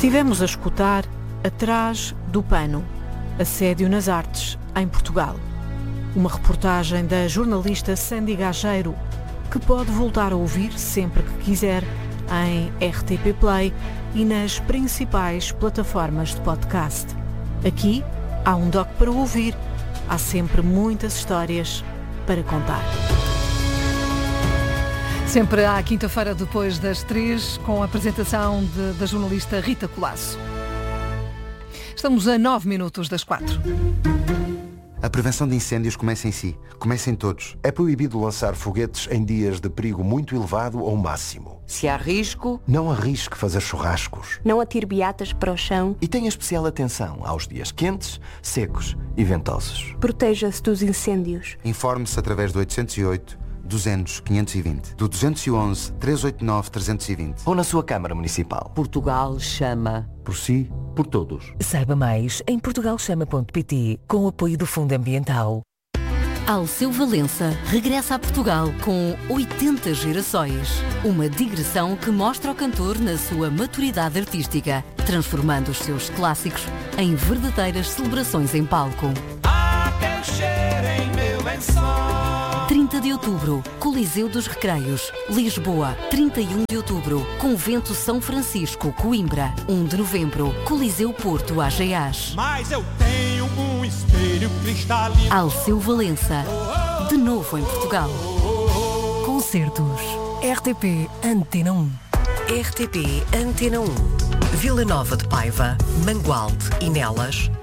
Estivemos a escutar Atrás do Pano, assédio nas artes em Portugal. Uma reportagem da jornalista Sandy Gageiro, que pode voltar a ouvir sempre que quiser em RTP Play e nas principais plataformas de podcast. Aqui há um doc para ouvir, há sempre muitas histórias para contar. Sempre à quinta-feira depois das 3, com a apresentação da jornalista Rita Colasso. Estamos a 9 minutos das 4. A prevenção de incêndios começa em si, começa em todos. É proibido lançar foguetes em dias de perigo muito elevado ou máximo. Se há risco, não arrisque fazer churrascos. Não atire beatas para o chão. E tenha especial atenção aos dias quentes, secos e ventosos. Proteja-se dos incêndios. Informe-se através do 808 200 520, do 211 389 320 ou na sua Câmara Municipal. Portugal chama. Por si, por todos. Saiba mais em portugalchama.pt, com o apoio do Fundo Ambiental. Alceu Valença regressa a Portugal com 80 gerações. Uma digressão que mostra o cantor na sua maturidade artística, transformando os seus clássicos em verdadeiras celebrações em palco. Há quem cheire em meu lençol. 30 de outubro, Coliseu dos Recreios, Lisboa. 31 de outubro, Convento São Francisco, Coimbra. 1 de novembro, Coliseu Porto, AGAs. Mas eu tenho um espelho cristalino. Alceu Valença, de novo em Portugal. Concertos. RTP Antena 1. RTP Antena 1. Vila Nova de Paiva, Mangualde e Nelas,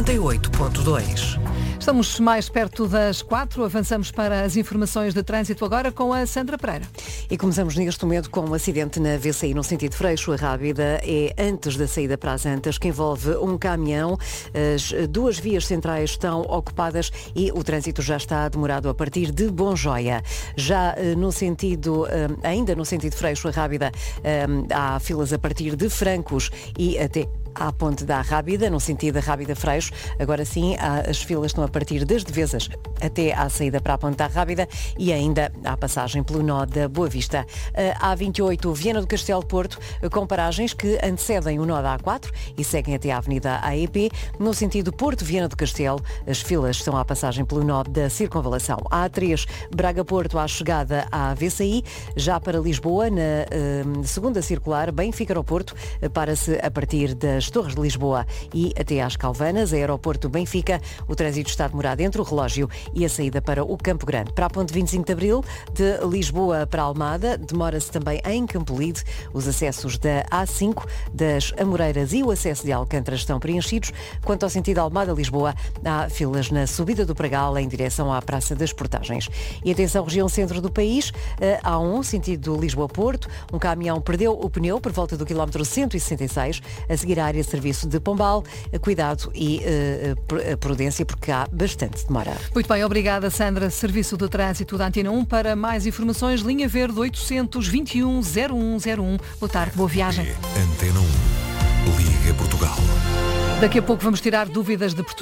88.2. Estamos mais perto das 4, avançamos para as informações de trânsito agora com a Sandra Pereira. E começamos neste momento com um acidente na VCI no sentido Freixo. A Rábida é antes da saída para as Antas, que envolve um caminhão. As duas vias centrais estão ocupadas e o trânsito já está demorado a partir de Bonjoia. Já no sentido, ainda no sentido Freixo, a Rábida, há filas a partir de Francos e até à Ponte da Rábida, no sentido da Rábida Freixo. Agora sim, as filas estão a partir das Devesas até à saída para a Ponte da Rábida e ainda à passagem pelo nó da Boa Vista. A A28 Viana do Castelo Porto, com paragens que antecedem o nó da A4 e seguem até à Avenida AEP. No sentido Porto Viana do Castelo, as filas estão à passagem pelo nó da Circunvalação. A A3 Braga Porto à chegada à VCI. Já para Lisboa, na segunda circular, Benfica Aeroporto, para-se a partir das Torres de Lisboa e até às Calvanas, Aeroporto Benfica. O trânsito está demorado entre o relógio e a saída para o Campo Grande. Para a ponte 25 de Abril, de Lisboa para Almada, demora-se também em Campolide. Os acessos da A5, das Amoreiras e o acesso de Alcântara estão preenchidos. Quanto ao sentido Almada-Lisboa, há filas na subida do Pragal em direção à Praça das Portagens. E atenção, região centro do país, há um sentido Lisboa-Porto. Um caminhão perdeu o pneu por volta do quilómetro 166, a seguir à área de serviço de Pombal. Cuidado e prudência, porque há bastante demora. Muito bem, obrigada Sandra. Serviço de Trânsito da Antena 1. Para mais informações, linha verde 821 0101. Boa tarde, boa viagem. Antena 1. Liga Portugal. Daqui a pouco vamos tirar dúvidas de Portugal.